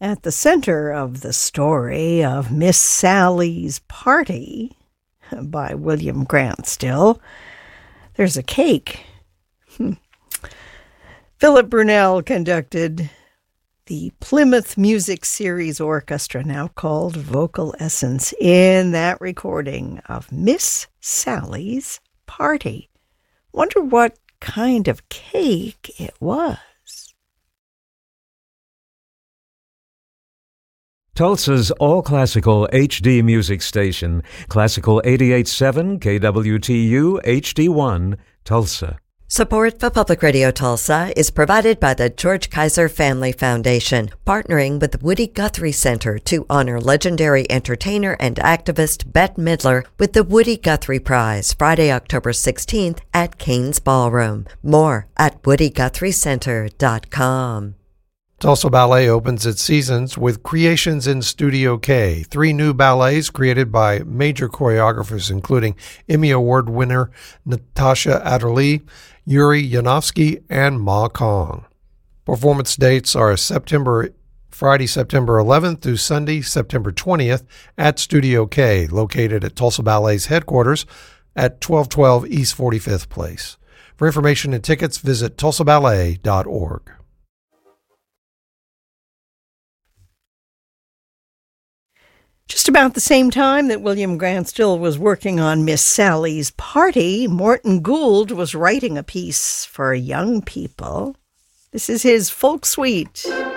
At the center of the story of Miss Sally's Party by William Grant Still, there's a cake. Philip Brunel conducted the Plymouth Music Series Orchestra, now called Vocal Essence, in that recording of Miss Sally's Party. Wonder what kind of cake it was. Tulsa's all-classical HD music station, Classical 88.7 KWTU HD1, Tulsa. Support for Public Radio Tulsa is provided by the George Kaiser Family Foundation, partnering with the Woody Guthrie Center to honor legendary entertainer and activist Bette Midler with the Woody Guthrie Prize, Friday, October 16th at Cain's Ballroom. More at woodyguthriecenter.com. Tulsa Ballet opens its seasons with Creations in Studio K, 3 new ballets created by major choreographers including Emmy Award winner Natasha Adderley, Yuri Yanovsky, and Ma Kong. Performance dates are Friday, September 11th through Sunday, September 20th at Studio K, located at Tulsa Ballet's headquarters at 1212 East 45th Place. For information and tickets, visit tulsaballet.org. Just about the same time that William Grant Still was working on Miss Sally's Party, Morton Gould was writing a piece for young people. This is his folk suite.